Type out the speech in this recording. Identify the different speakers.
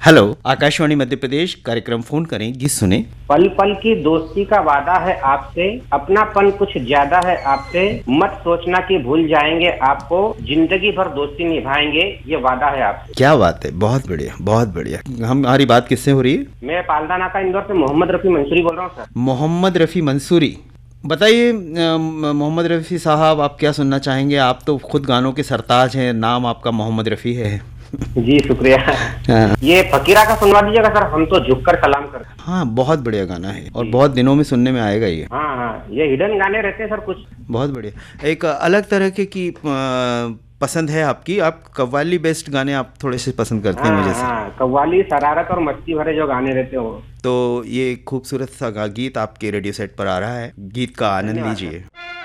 Speaker 1: Hello, Akashvani Madhya Pradesh. कार्यक्रम phone करें, गीत सुने।
Speaker 2: पल पल की दोस्ती का वादा है आपसे, अपनापन कुछ ज्यादा है आपसे, मत सोचना कि भूल जाएंगे आपको, जिंदगी भर दोस्ती निभाएंगे, ये वादा है आपसे।
Speaker 1: क्या बात है, बहुत बढ़िया, बहुत बढ़िया। हमारी बात किससे हो रही है?
Speaker 2: मैं पाल्दा नाका इंदौर से मोहम्मद रफी मंसूरी बोल रहा हूँ सर।
Speaker 1: मोहम्मद रफ़ी मंसूरी। बताइए मोहम्मद रफ़ी साहब, आप क्या सुनना चाहेंगे? आप तो खुद गानों के सरताज हैं, नाम आपका मोहम्मद रफ़ी है।
Speaker 2: जी शुक्रिया।
Speaker 1: हाँ।
Speaker 2: ये फकीरा का सुनवा दीजिएगा सर, हम तो झुककर सलाम करते हैं।
Speaker 1: हाँ, बहुत बढ़िया गाना है और बहुत दिनों में सुनने में आएगा ये।
Speaker 2: हाँ हाँ, ये हिडन गाने रहते हैं सर कुछ।
Speaker 1: बहुत बढ़िया। एक अलग तरह की पसंद है आपकी। आप कव्वाली बेस्ड गाने आप थोड़े से पसंद करते हैं
Speaker 2: हाँ
Speaker 1: मुझे से।
Speaker 2: हाँ, कव्वाली, शरारत और मस्ती भरे जो गाने रहते हैं वो।
Speaker 1: तो ये खूबसूरत सा गीत आपके रेडियो सेट पर आ रहा है, गीत का आनंद
Speaker 2: धन्यवाद सर।
Speaker 1: लीजिए।